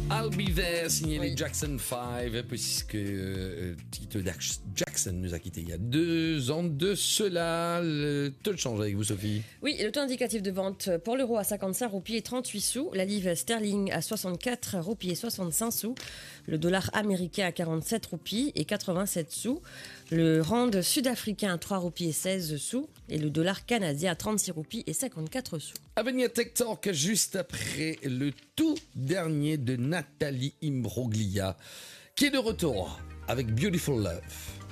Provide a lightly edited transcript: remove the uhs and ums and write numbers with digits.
I'll Be There, signé les Jackson 5, puisque Tito Jackson nous a quittés il y a 2 ans de cela. Le taux de change avec vous, Sophie? Oui, le taux indicatif de vente pour l'euro à 55 roupies et 38 sous, la livre sterling à 64 roupies et 65 sous, le dollar américain à 47 roupies et 87 sous, le rand sud-africain à 3 roupies et 16 sous et le dollar canadien à 36 roupies et 54 sous. À venir Tech Talk juste après le tout dernier de Nathalie Imbroglia, qui est de retour avec Beautiful Love.